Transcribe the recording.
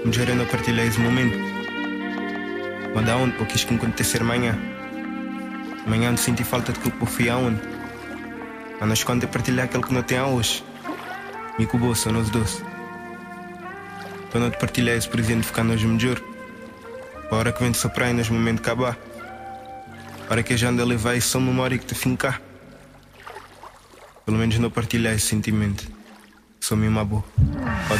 Melhor eu não partilhar esse momento. Mas da onde? Porque quis que acontecer amanhã. Amanhã não senti falta de que eu fui aonde. Mas nós quando partilhar aquilo que não tem a hoje. Me com o bolso, nós dois. Para não te partilhar esse presente ficar nós melhor. Para a hora que vem de soprar e nos momentos acabar. Para a hora que a gente anda a levar isso só memória que te fincar. Pelo menos não partilhar esse sentimento. Sou mesmo boa.